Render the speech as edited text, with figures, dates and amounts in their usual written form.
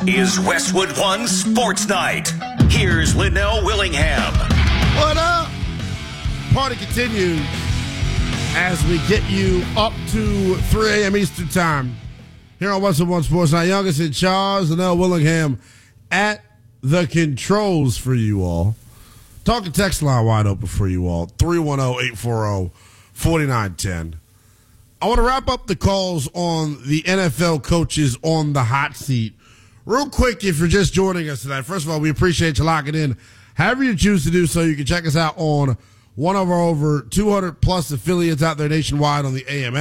is Westwood One Sports Night. Here's Linnell Willingham. What up? Party continues as we get you up to 3 a.m. Eastern Time here on Westwood One Sports Night. Youngest in charge, Linnell Willingham at the controls for you all. Talking text line wide open for you all, 310-840-4910. I want to wrap up the calls on the NFL coaches on the hot seat. Real quick, if you're just joining us tonight, first of all, we appreciate you locking in. However you choose to do so, you can check us out on one of our over 200 plus affiliates out there nationwide on the AM